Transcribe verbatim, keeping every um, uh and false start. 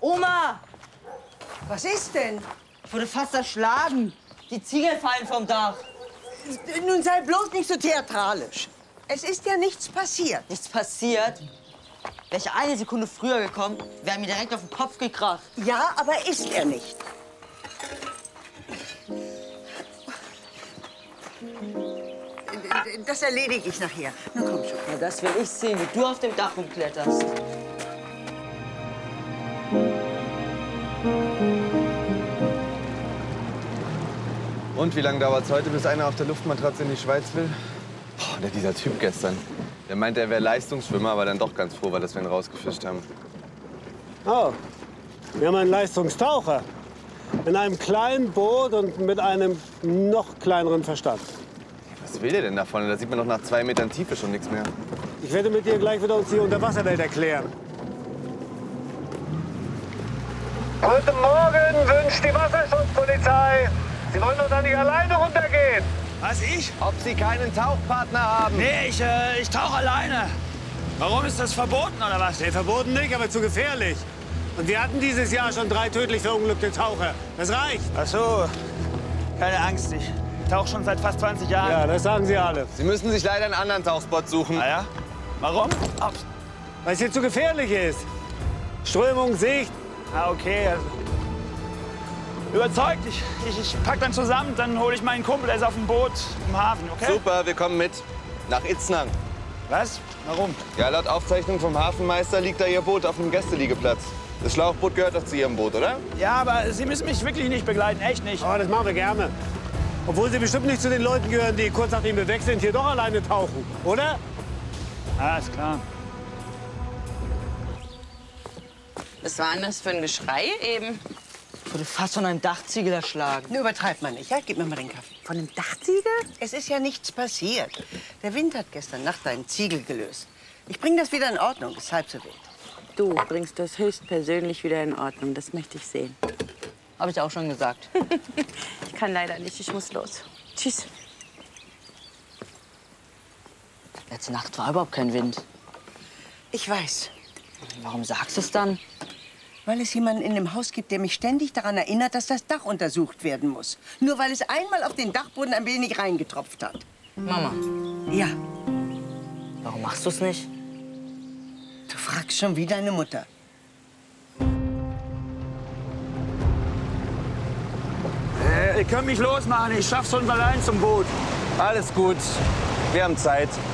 Oma! Was ist denn? Ich wurde fast erschlagen. Die Ziegel fallen vom Dach. Nun sei bloß nicht so theatralisch. Es ist ja nichts passiert. Nichts passiert. Wäre ich eine Sekunde früher gekommen, wäre mir direkt auf den Kopf gekracht. Ja, aber ist er nicht. Das erledige ich nachher. Na komm schon. Na, das will ich sehen, wie du auf dem Dach rumkletterst. Und wie lange dauert es heute, bis einer auf der Luftmatratze in die Schweiz will? Boah, der, dieser Typ gestern. Der meinte, er wäre Leistungsschwimmer, aber dann doch ganz froh, weil dass wir ihn rausgefischt haben. Oh, wir haben einen Leistungstaucher. In einem kleinen Boot und mit einem noch kleineren Verstand. Was will der denn davon? Da sieht man doch nach zwei Metern Tiefe schon nichts mehr. Ich werde mit dir gleich wieder uns die Unterwasserwelt erklären. Guten Morgen, wünscht die Wasserschutzpolizei. Sie wollen doch da nicht alleine runtergehen. Was, ich? Ob Sie keinen Tauchpartner haben? Nee, ich, äh, ich tauche alleine. Warum ist das verboten, oder was? Nee, verboten nicht, aber zu gefährlich. Und wir hatten dieses Jahr schon drei tödlich verunglückte Taucher. Das reicht. Ach so, keine Angst, ich tauche schon seit fast zwanzig Jahren. Ja, das sagen Sie alle. Sie müssen sich leider einen anderen Tauchspot suchen. Ah ja? Warum? Oh. Weil es hier zu gefährlich ist. Strömung, Sicht. Ah, okay. Also. Überzeugt. Ich, ich, ich pack dann zusammen, dann hole ich meinen Kumpel, der ist auf dem Boot im Hafen, okay? Super, wir kommen mit. Nach Itznang. Was? Warum? Ja, laut Aufzeichnung vom Hafenmeister liegt da Ihr Boot auf dem Gästeliegeplatz. Das Schlauchboot gehört doch zu Ihrem Boot, oder? Ja, aber Sie müssen mich wirklich nicht begleiten, echt nicht. Oh, das machen wir gerne. Obwohl Sie bestimmt nicht zu den Leuten gehören, die kurz nachdem wir weg sind, hier doch alleine tauchen, oder? Ah, ist klar. Was war denn das für ein Geschrei eben? Ich wurde fast von einem Dachziegel erschlagen. Nur übertreibt man nicht, ja? Gib mir mal den Kaffee. Von einem Dachziegel? Es ist ja nichts passiert. Der Wind hat gestern Nacht einen Ziegel gelöst. Ich bringe das wieder in Ordnung, ist halb so wild. Du bringst das höchstpersönlich wieder in Ordnung. Das möchte ich sehen. Habe ich auch schon gesagt. Ich kann leider nicht. Ich muss los. Tschüss. Letzte Nacht war überhaupt kein Wind. Ich weiß, Warum sagst du es dann? weil es jemanden in dem Haus gibt, der mich ständig daran erinnert, dass das Dach untersucht werden muss. Nur weil es einmal auf den Dachboden ein wenig reingetropft hat. Mama, Ja, warum machst du es nicht? du fragst schon wie deine Mutter. Äh, ihr könnt mich losmachen. Ich schaff's schon allein zum Boot. Alles gut. Wir haben Zeit.